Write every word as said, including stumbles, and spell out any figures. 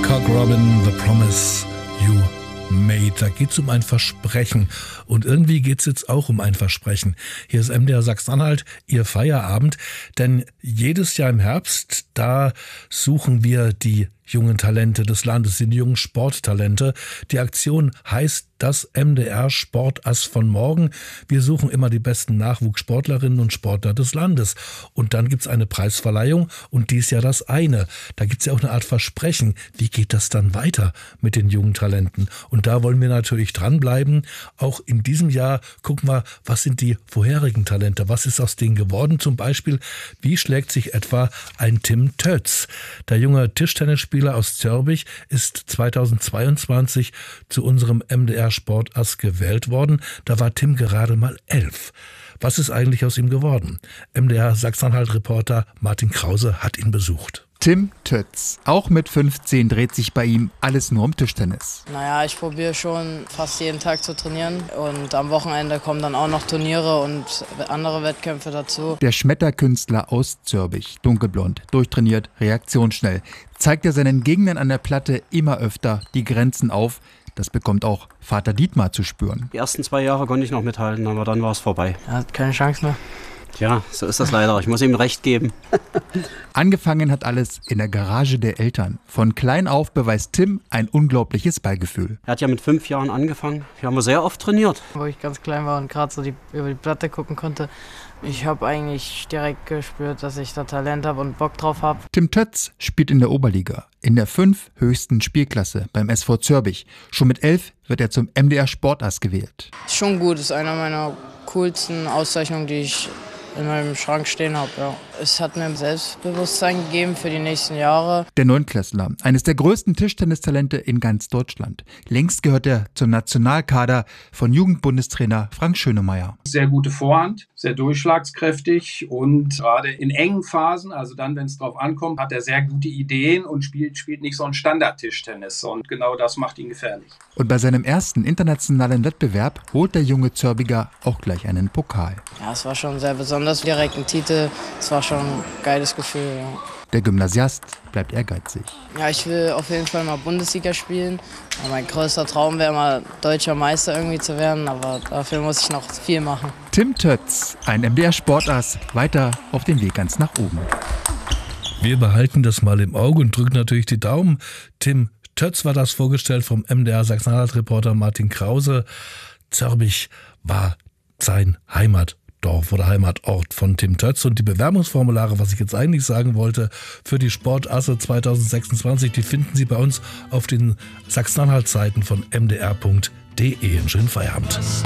Cock Robin, The Promise You Made. Da geht es um ein Versprechen. Und irgendwie geht es jetzt auch um ein Versprechen. Hier ist M D R Sachsen-Anhalt, Ihr Feierabend. Denn jedes Jahr im Herbst, da suchen wir die jungen Talente des Landes, die jungen Sporttalente. Die Aktion heißt das M D R Sportass von morgen. Wir suchen immer die besten Nachwuchssportlerinnen und Sportler des Landes. Und dann gibt's eine Preisverleihung und dies Jahr das eine. Da gibt's ja auch eine Art Versprechen. Wie geht das dann weiter mit den jungen Talenten? Und da wollen wir natürlich dranbleiben. Auch in diesem Jahr gucken wir, was sind die vorherigen Talente? Was ist aus denen geworden? Zum Beispiel, wie schlägt sich etwa ein Tim Tötz? Der junge Tischtennisspieler aus Zörbich ist zweitausendzweiundzwanzig zu unserem M D R Sportass gewählt worden. Da war Tim gerade mal elf. Was ist eigentlich aus ihm geworden? M D R Sachsen-Anhalt-Reporter Martin Krause hat ihn besucht. Tim Tötz. Auch mit fünfzehn dreht sich bei ihm alles nur um Tischtennis. Naja, ich probiere schon fast jeden Tag zu trainieren und am Wochenende kommen dann auch noch Turniere und andere Wettkämpfe dazu. Der Schmetterkünstler aus Zörbich, dunkelblond, durchtrainiert, reaktionsschnell, zeigt er seinen Gegnern an der Platte immer öfter die Grenzen auf. Das bekommt auch Vater Dietmar zu spüren. Die ersten zwei Jahre konnte ich noch mithalten, aber dann war es vorbei. Er hat keine Chance mehr. Ja, so ist das leider. Ich muss ihm recht geben. Angefangen hat alles in der Garage der Eltern. Von klein auf beweist Tim ein unglaubliches Ballgefühl. Er hat ja mit fünf Jahren angefangen. Wir haben sehr oft trainiert. Wo ich ganz klein war und gerade so die, über die Platte gucken konnte, ich habe eigentlich direkt gespürt, dass ich da Talent habe und Bock drauf habe. Tim Tötz spielt in der Oberliga, in der fünf höchsten Spielklasse beim S V Zörbich. Schon mit elf wird er zum M D R Sportass gewählt. Schon gut, ist einer meiner coolsten Auszeichnungen, die ich in meinem Schrank stehen habe. Ja. Es hat mir Selbstbewusstsein gegeben für die nächsten Jahre. Der Neunklässler, eines der größten Tischtennistalente in ganz Deutschland. Längst gehört er zum Nationalkader von Jugendbundestrainer Frank Schönemeyer. Sehr gute Vorhand, sehr durchschlagskräftig und gerade in engen Phasen, also dann, wenn es drauf ankommt, hat er sehr gute Ideen und spielt, spielt nicht so ein Standard-Tischtennis. Und genau das macht ihn gefährlich. Und bei seinem ersten internationalen Wettbewerb holt der junge Zörbiger auch gleich einen Pokal. Ja, es war schon sehr besonders. Direkt ein Titel, es war schon ein geiles Gefühl. Ja. Der Gymnasiast bleibt ehrgeizig. Ja, ich will auf jeden Fall mal Bundesliga spielen. Ja, mein größter Traum wäre mal deutscher Meister irgendwie zu werden, aber dafür muss ich noch viel machen. Tim Tötz, ein M D R Sportass, weiter auf dem Weg ganz nach oben. Wir behalten das mal im Auge und drücken natürlich die Daumen. Tim Tötz war das vorgestellt vom M D R Sachsen-Anhalt-Reporter Martin Krause. Zörbich war sein Heimat. Dorf oder Heimatort von Tim Tötz. Und die Bewerbungsformulare, was ich jetzt eigentlich sagen wollte, für die Sportasse zweitausendsechsundzwanzig, die finden Sie bei uns auf den Sachsen-Anhalt-Seiten von m d r punkt d e. Einen schönen Feierabend.